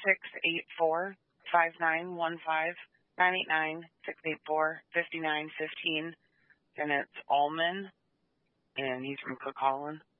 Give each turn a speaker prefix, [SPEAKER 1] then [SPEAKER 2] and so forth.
[SPEAKER 1] 989-684-5915, and it's Allman, and he's from Cook Holland.